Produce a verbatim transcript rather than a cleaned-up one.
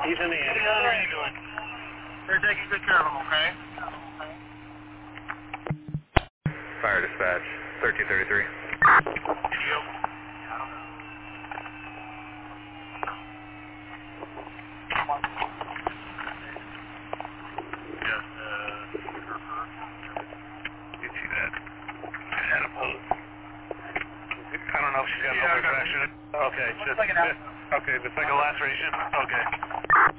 He's in the end. How are you doing? They're taking good care of him, okay? Fire dispatch, thirteen thirty-three. Video? Yes, uh, You see that? Animal. I don't know if she's got an Yeah, I open got fracture. Okay, just, like an okay, just like a laceration. Okay.